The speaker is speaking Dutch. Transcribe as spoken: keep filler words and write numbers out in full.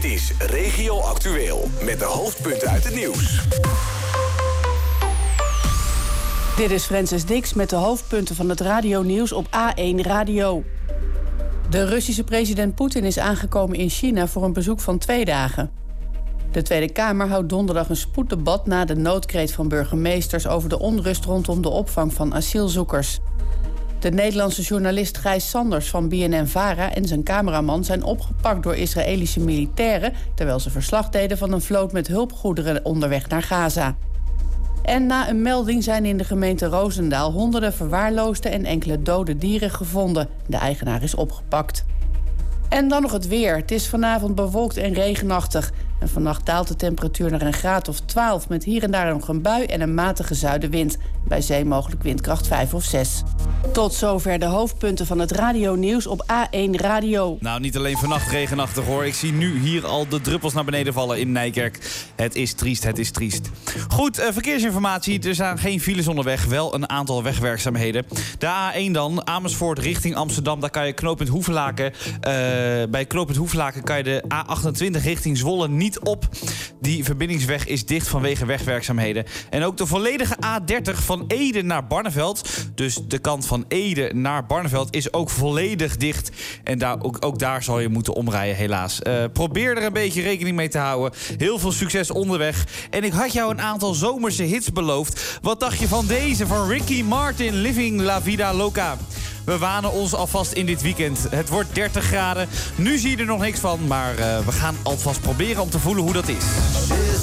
Dit is Regio Actueel met de hoofdpunten uit het nieuws. Dit is Francis Dix met de hoofdpunten van het radionieuws op A één Radio. De Russische president Poetin is aangekomen in China voor een bezoek van twee dagen. De Tweede Kamer houdt donderdag een spoeddebat na de noodkreet van burgemeesters over de onrust rondom de opvang van asielzoekers. De Nederlandse journalist Gijs Sanders van B N N-Vara en zijn cameraman zijn opgepakt door Israëlische militairen terwijl ze verslag deden van een vloot met hulpgoederen onderweg naar Gaza. En na een melding zijn in de gemeente Roosendaal honderden verwaarloosde en enkele dode dieren gevonden. De eigenaar is opgepakt. En dan nog het weer. Het is vanavond bewolkt en regenachtig. En vannacht daalt de temperatuur naar een graad of twaalf... met hier en daar nog een bui en een matige zuidenwind. Bij zee mogelijk windkracht vijf of zes. Tot zover de hoofdpunten van het radionieuws op A één Radio. Nou, niet alleen vannacht regenachtig hoor. Ik zie nu hier al de druppels naar beneden vallen in Nijkerk. Het is triest, het is triest. Goed, uh, verkeersinformatie. Er zijn geen files onderweg. Wel een aantal wegwerkzaamheden. De A één dan, Amersfoort richting Amsterdam. Daar kan je knooppunt Hoevelaken. Uh, bij knooppunt Hoevelaken kan je de A achtentwintig richting Zwolle niet op. Die verbindingsweg is dicht vanwege wegwerkzaamheden. En ook de volledige A dertig van Ede naar Barneveld. Dus de kant van Ede naar Barneveld is ook volledig dicht. En daar, ook, ook daar zal je moeten omrijden, helaas. Uh, probeer er een beetje rekening mee te houden. Heel veel succes onderweg. En ik had jou een aantal zomerse hits beloofd. Wat dacht je van deze van Ricky Martin, Living La Vida Loca? We wanen ons alvast in dit weekend. Het wordt dertig graden. Nu zie je er nog niks van, maar uh, we gaan alvast proberen om te voelen hoe dat is.